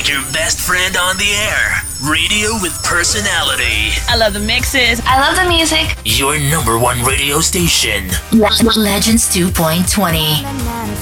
Your best friend on the air. Radio with personality. I love the mixes. I love the music. Your number one radio station. Legends 2.20.